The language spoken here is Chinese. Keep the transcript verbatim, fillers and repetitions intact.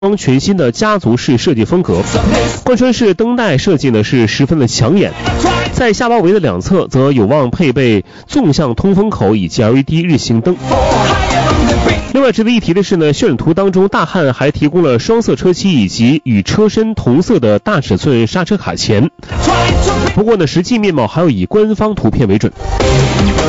全新的家族式设计风格，贯穿式灯带设计呢是十分的抢眼，在下巴围的两侧则有望配备纵向通风口以及 L E D 日行灯。另外值得一提的是呢，渲染图当中大汉还提供了双色车漆以及与车身同色的大尺寸刹车卡钳，不过呢实际面貌还要以官方图片为准。